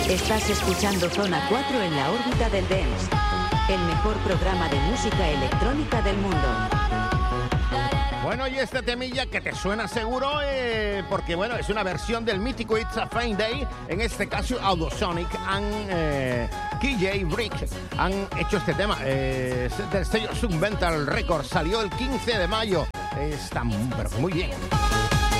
Estás escuchando Zona 4 en la órbita del dance, el mejor programa de música electrónica del mundo. Bueno, y este temilla que te suena seguro, porque bueno, es una versión del mítico It's a Fine Day. En este caso, Audosonic KJ Brick han hecho este tema. Es del sello Submental Records, salió el 15 de mayo. Está pero muy bien.